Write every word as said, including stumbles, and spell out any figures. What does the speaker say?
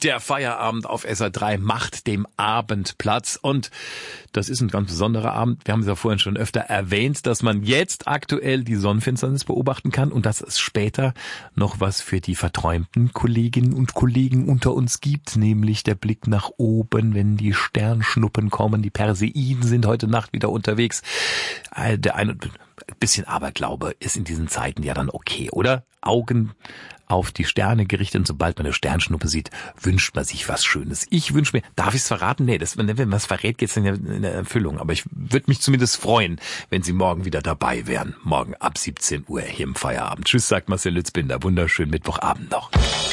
Der Feierabend auf S R drei macht dem Abend Platz und das ist ein ganz besonderer Abend. Wir haben es ja vorhin schon öfter erwähnt, dass man jetzt aktuell die Sonnenfinsternis beobachten kann und dass es später noch was für die verträumten Kolleginnen und Kollegen unter uns gibt, nämlich der Blick nach oben, wenn die Sternschnuppen kommen. Die Perseiden sind heute Nacht wieder unterwegs. Der eine, ein bisschen Aberglaube ist in diesen Zeiten ja dann okay, oder? Augen auf die Sterne gerichtet und sobald man eine Sternschnuppe sieht, wünscht man sich was Schönes. Ich wünsche mir, darf ich es verraten? Nee, das, wenn man es verrät, geht es in, in der Erfüllung. Aber ich würde mich zumindest freuen, wenn Sie morgen wieder dabei wären. Morgen ab siebzehn Uhr hier im Feierabend. Tschüss, sagt Marcel Lützbinder. Wunderschönen Mittwochabend noch.